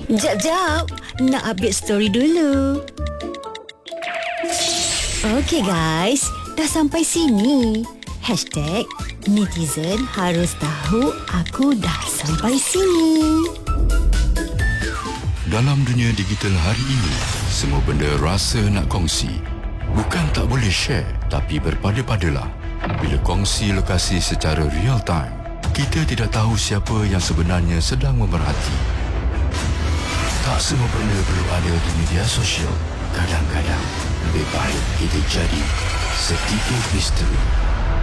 Jap, nak update story dulu. Okey guys, dah sampai sini. #netizen harus tahu aku dah sampai sini. Dalam dunia digital hari ini, semua benda rasa nak kongsi. Bukan tak boleh share, tapi berpada-padalah. Bila kongsi lokasi secara real time, kita tidak tahu siapa yang sebenarnya sedang memerhati. Tak semua benda perlu ada di media sosial. Kadang-kadang lebih baik kita jadi setitik misteri.